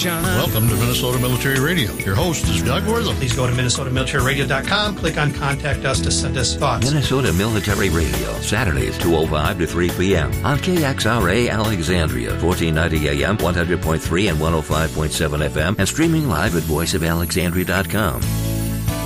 John. Welcome to Minnesota Military Radio. Your host is Doug Wortham. Please go to MinnesotaMilitaryRadio.com, click on Contact Us to send us thoughts. Minnesota Military Radio, Saturdays 2:05 to 3 p.m. on KXRA Alexandria, 1490 AM, 100.3 and 105.7 FM, and streaming live at voiceofalexandria.com.